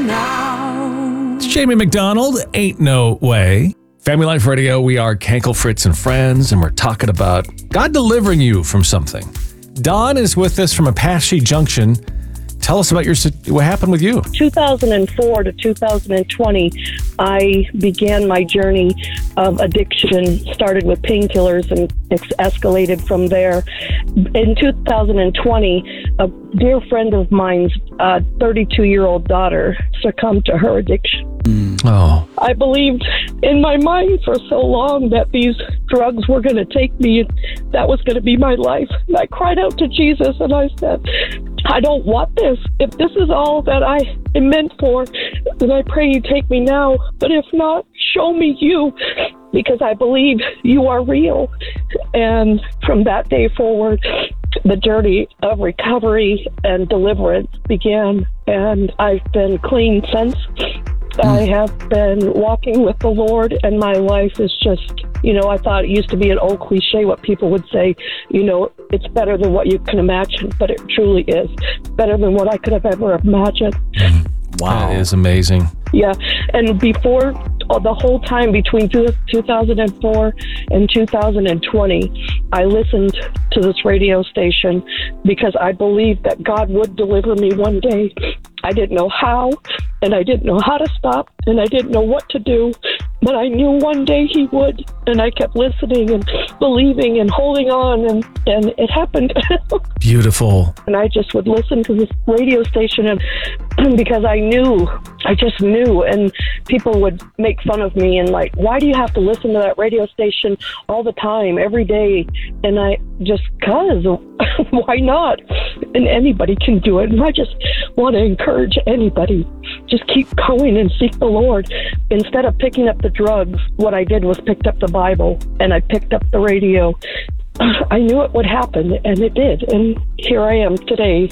It's Jamie McDonald, Ain't No Way. Family Life Radio, we are Kankel, Fritz, and Friends, and we're talking about God delivering you from something. Don is with us from Apache Junction. Tell us about what happened with you. 2004 to 2020, I began my journey of addiction, started with painkillers and escalated from there. In 2020, a dear friend of mine's 32-year-old daughter succumbed to her addiction. Oh. I believed in my mind for so long that these drugs were going to take me, and that was going to be my life. And I cried out to Jesus and I said, I don't want this. If this is all that I am meant for, then I pray you take me now. But if not, show me you, because I believe you are real. And from that day forward, the journey of recovery and deliverance began. And I've been clean since. I have been walking with the Lord, and my life is just, I thought it used to be an old cliche, what people would say, it's better than what you can imagine, but it truly is better than what I could have ever imagined. Wow. That is amazing. Yeah. And before, the whole time between 2004 and 2020, I listened to this radio station because I believed that God would deliver me one day. I didn't know how, and I didn't know how to stop, and I didn't know what to do, but I knew one day he would, and I kept listening and believing and holding on, and it happened. Beautiful. And I just would listen to this radio station, and because I just knew, and people would make fun of me and like, why do you have to listen to that radio station all the time, every day? And I just, cause why not? And anybody can do it. And I just want to encourage anybody, just keep going and seek the Lord. Instead of picking up the drugs, what I did was picked up the Bible, and I picked up the radio. I knew it would happen, and it did. And here I am today.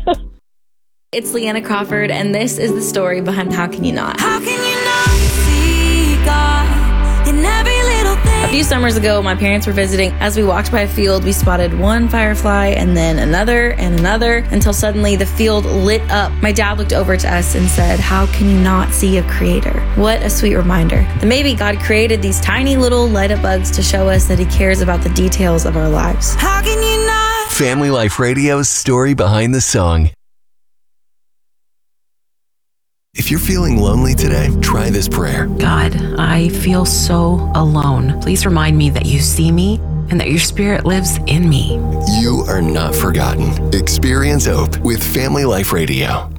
It's Leanna Crawford, and this is the story behind How Can You Not? How can you not see God in every little thing? A few summers ago, my parents were visiting. As we walked by a field, we spotted one firefly and then another and another until suddenly the field lit up. My dad looked over to us and said, how can you not see a creator? What a sweet reminder that maybe God created these tiny little light up bugs to show us that he cares about the details of our lives. How can you not? Family Life Radio's story behind the song. If you're feeling lonely today, try this prayer. God, I feel so alone. Please remind me that you see me and that your spirit lives in me. You are not forgotten. Experience hope with Family Life Radio.